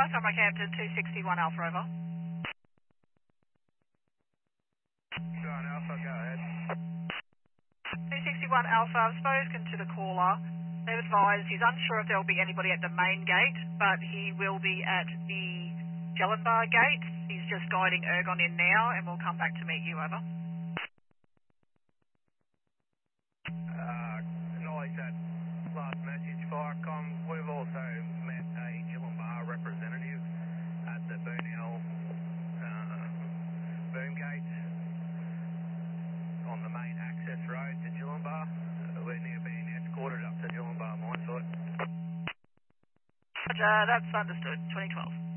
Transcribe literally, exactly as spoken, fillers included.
Alpha, Summer Hampton, two sixty-one Alpha, over. John Alpha, go ahead. two sixty-one Alpha, I've spoken to the caller. They've advised he's unsure if there will be anybody at the main gate, but he will be at the Jellinbar gate. He's just guiding Ergon in now, and we'll come back to meet you, over. Uh, acknowledge that last message, Firecom. We've also met a Jellinbar representative at the Burnell uh, boom gate on the main access road to Jellinbar. We're now being escorted up to Jellinbar mine site. Roger, that's understood. twenty twelve.